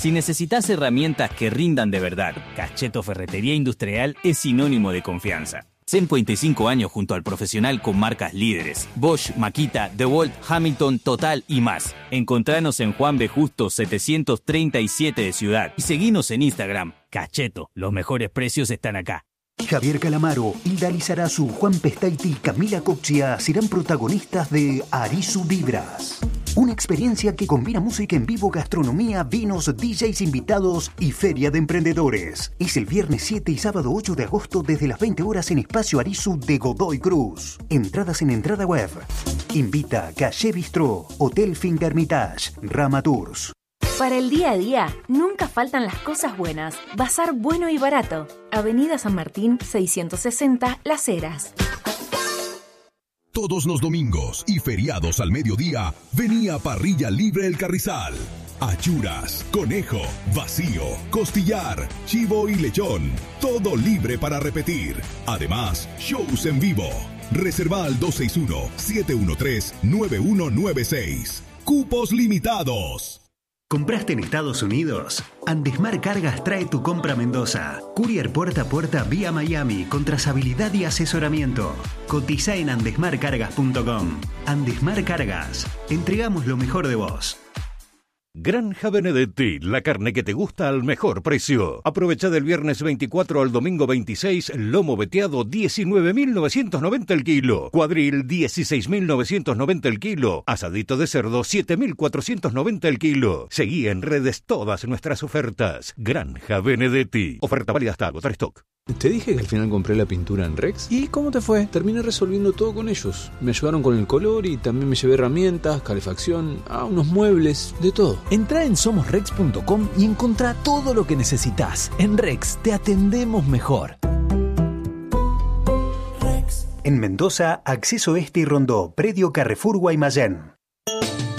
Si necesitas herramientas que rindan de verdad, Cacheto Ferretería Industrial es sinónimo de confianza. 125 años junto al profesional con marcas líderes: Bosch, Makita, DeWalt, Hamilton, Total y más. Encontranos en Juan B. Justo 737 de Ciudad y seguinos en Instagram. Cacheto, los mejores precios están acá. Javier Calamaro, Hilda Lizarazu, Juan Pestaiti y Camila Coxia serán protagonistas de Arisu Vibras. Una experiencia que combina música en vivo, gastronomía, vinos, DJs invitados y feria de emprendedores. Es el viernes 7 y sábado 8 de agosto desde las 20 horas en Espacio Arisu de Godoy Cruz. Entradas en entrada web. Invita Calle Bistró, Hotel Fingermitage, Rama Tours. Para el día a día, nunca faltan las cosas buenas. Bazar bueno y barato. Avenida San Martín, 660, Las Heras. Todos los domingos y feriados al mediodía, venía Parrilla Libre El Carrizal. Achuras, conejo, vacío, costillar, chivo y lechón. Todo libre para repetir. Además, shows en vivo. Reserva al 261-713-9196. Cupos limitados. ¿Compraste en Estados Unidos? Andesmar Cargas trae tu compra a Mendoza. Courier puerta a puerta vía Miami con trazabilidad y asesoramiento. Cotiza en andesmarcargas.com. Andesmar Cargas. Entregamos lo mejor de vos. Granja Benedetti, la carne que te gusta al mejor precio. Aprovecha del viernes 24 al domingo 26, lomo veteado 19.990 el kilo, cuadril 16.990 el kilo, asadito de cerdo 7.490 el kilo. Seguí en redes todas nuestras ofertas. Granja Benedetti. Oferta válida hasta agotar stock. Te dije que al final compré la pintura en Rex. ¿Y cómo te fue? Terminé resolviendo todo con ellos. Me ayudaron con el color y también me llevé herramientas, calefacción, unos muebles, de todo. Entrá en somosrex.com y encontrá todo lo que necesitas. En Rex te atendemos mejor. En Mendoza, Acceso Este y Rondó, Predio Carrefour Guaymallén.